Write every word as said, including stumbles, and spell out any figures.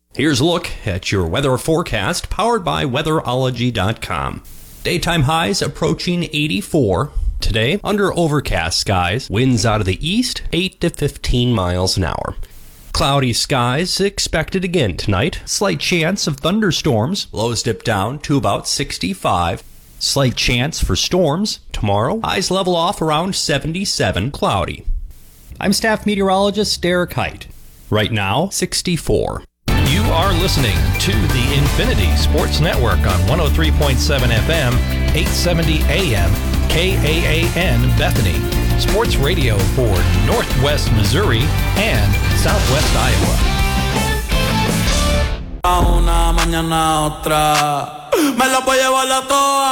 Here's a look at your weather forecast powered by weatherology dot com. Daytime highs approaching eighty-four. Today, under overcast skies, winds out of the east, eight to fifteen miles an hour. Cloudy skies expected again tonight. Slight chance of thunderstorms. Lows dip down to about sixty-five. Slight chance for storms tomorrow. Highs level off around seventy-seven. Cloudy. I'm staff meteorologist Derek Height. Right now, sixty-four. You are listening to the Infinity Sports Network on one oh three point seven F M, eight seventy A M, K A A N Bethany. Sports radio for Northwest Missouri and Southwest Iowa. Una mañana otra, me la voy a llevar a toa.